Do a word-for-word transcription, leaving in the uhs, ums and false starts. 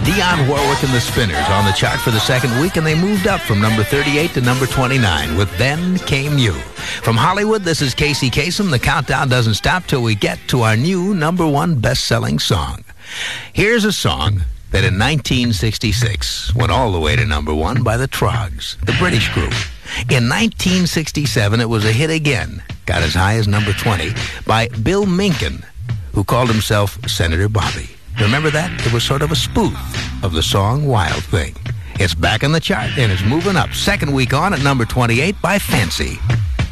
Dionne Warwick and the Spinners on the chart for the second week, and they moved up from number thirty-eight to number twenty-nine with Then Came You. From Hollywood, this is Casey Kasem. The countdown doesn't stop till we get to our new number one best-selling song. Here's a song that in nineteen sixty-six went all the way to number one by the Troggs, the British group. In nineteen sixty-seven, it was a hit again, got as high as number twenty, by Bill Minkin, who called himself Senator Bobby. Remember that? It was sort of a spoof of the song Wild Thing. It's back on the chart and it's moving up. Second week on at number twenty-eight by Fancy.